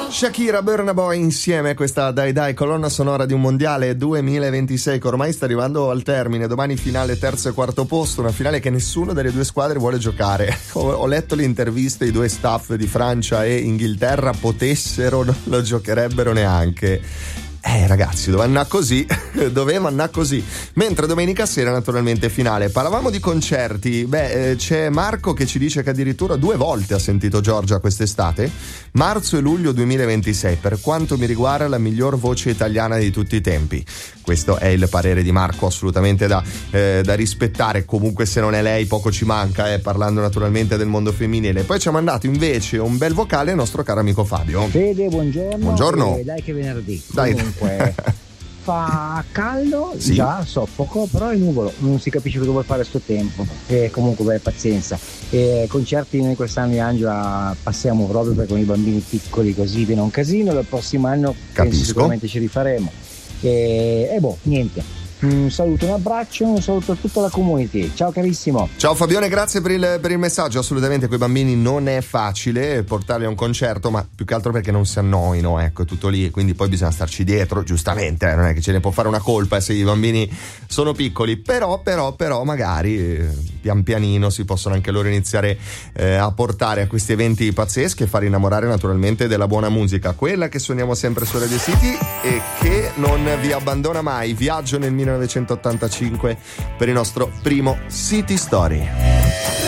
Shakira, Burna Boy insieme, questa Dai colonna sonora di un mondiale 2026 che ormai sta arrivando al termine. Domani finale terzo e quarto posto, una finale che nessuno delle due squadre vuole giocare. Ho letto le interviste, i due staff di Francia e Inghilterra potessero, non lo giocherebbero neanche. Ragazzi, doveva andare così. Mentre domenica sera naturalmente finale. Parlavamo di concerti. C'è Marco che ci dice che addirittura 2 volte ha sentito Giorgia quest'estate, marzo e luglio 2026. Per quanto mi riguarda, la miglior voce italiana di tutti i tempi. Questo è il parere di Marco, assolutamente da rispettare. Comunque, se non è lei, poco ci manca, parlando naturalmente del mondo femminile. Poi ci ha mandato invece un bel vocale il nostro caro amico Fabio. Fede, buongiorno. Buongiorno. Dai che venerdì. Dai. Comunque fa caldo, sì. Già soffoco, però è nuvolo, non si capisce cosa vuol fare sto tempo. E comunque pazienza. Concerti noi quest'anno di Angela passiamo proprio perché con i bambini piccoli così viene un casino. Il prossimo anno penso sicuramente ci rifaremo. Niente. Un saluto, un abbraccio, un saluto a tutta la community. Ciao carissimo. Ciao Fabione, grazie per il messaggio. Assolutamente coi bambini non è facile portarli a un concerto, ma più che altro perché non si annoino, ecco, è tutto lì, e quindi poi bisogna starci dietro, giustamente, non è che ce ne può fare una colpa se i bambini sono piccoli, però magari pian pianino si possono anche loro iniziare a portare a questi eventi pazzeschi e far innamorare naturalmente della buona musica, quella che suoniamo sempre su Radio City e che non vi abbandona mai. Viaggio nel 1985 per il nostro primo City Story.